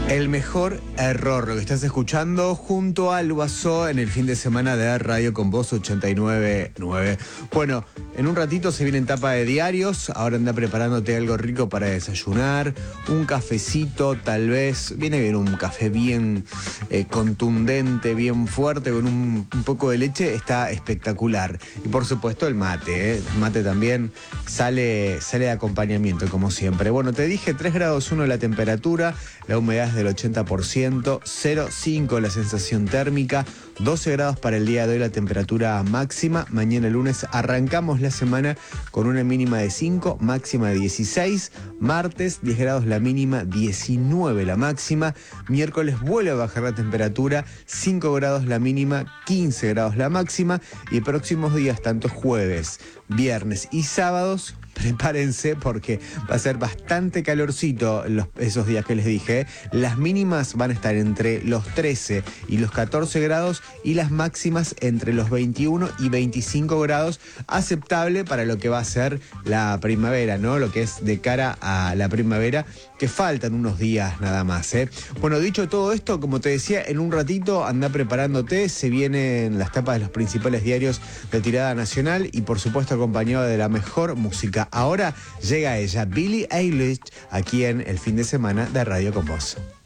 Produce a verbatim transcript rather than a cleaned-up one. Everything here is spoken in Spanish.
El mejor error, lo que estás escuchando junto al Guasó en el fin de semana de Radio Con Vos ochenta y nueve punto nueve. Bueno, en un ratito se viene en tapa de diarios, ahora anda preparándote algo rico para desayunar, un cafecito tal vez, viene bien un café bien eh, contundente, bien fuerte, con un, un poco de leche, está espectacular. Y por supuesto el mate, ¿eh? El mate también sale, sale de acompañamiento como siempre. Bueno, te dije tres grados uno la temperatura, la humedad es del ochenta por ciento, cero coma cinco la sensación térmica, doce grados para el día de hoy la temperatura máxima. Mañana lunes arrancamos la semana con una mínima de cinco, máxima de dieciséis. Martes diez grados la mínima, diecinueve la máxima. Miércoles vuelve a bajar la temperatura, cinco grados la mínima, quince grados la máxima. Y próximos días, tanto jueves, viernes y sábados, prepárense porque va a ser bastante calorcito los, esos días que les dije. Las mínimas van a estar entre los trece y los catorce grados y las máximas entre los veintiuno y veinticinco grados, aceptable para lo que va a ser la primavera, ¿no? Lo que es de cara a la primavera, que faltan unos días nada más, ¿eh? Bueno, dicho todo esto, como te decía, en un ratito anda preparándote, se vienen las tapas de los principales diarios de tirada nacional y por supuesto acompañado de la mejor música. Ahora llega ella, Billie Eilish, aquí en el fin de semana de Radio Con Vos.